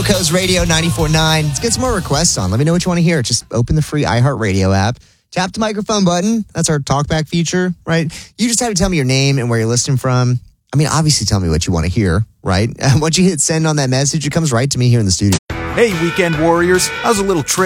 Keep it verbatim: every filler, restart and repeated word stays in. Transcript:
Coast Radio ninety-four point nine. Let's get some more requests on. Let me know what you want to hear. Just open the free iHeartRadio app. Tap the microphone button. That's our talkback feature, right? You just have to tell me your name and where you're listening from. I mean, obviously tell me what you want to hear, right? And once you hit send on that message, it comes right to me here in the studio. Hey, weekend warriors. How's a little trip